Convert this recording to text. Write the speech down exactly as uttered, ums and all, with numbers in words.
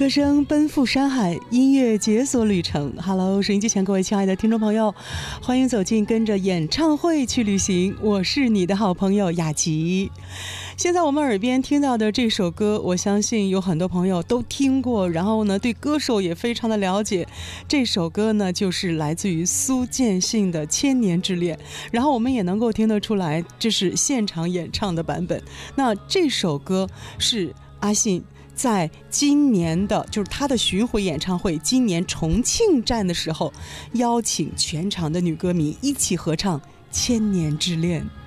歌声奔赴山海，音乐解锁旅程。Hello， 收音机前各位亲爱的听众朋友，欢迎走进跟着演唱会去旅行，我是你的好朋友雅琪。现在我们耳边听到的这首歌，我相信有很多朋友都听过，然后呢对歌手也非常的了解。这首歌呢就是来自于苏建信的《千年之恋》，然后我们也能够听得出来这是现场演唱的版本。那这首歌是阿信在今年的就是他的巡回演唱会今年重庆站的时候，邀请全场的女歌迷一起合唱《千年之恋》。